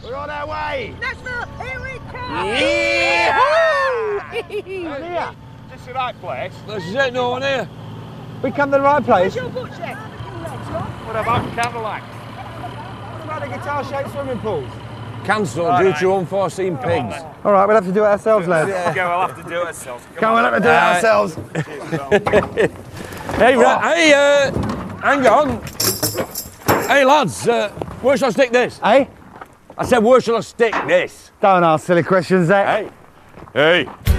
We're on our way. Nashville, here we come! Yeah. Just the right place. This is it, no one here. We come to the right place. Where's your butcher? What about Cadillac? What about the guitar-shaped swimming pools? Cancelled due to unforeseen pigs. All right, we'll have to do it ourselves, lads. Okay, we'll have to do it ourselves. Come on, we'll have to do it ourselves. Hey, hang on. Hey, lads, where shall I stick this? Hey? I said, where shall I stick this? Don't ask silly questions, Zach. Hey.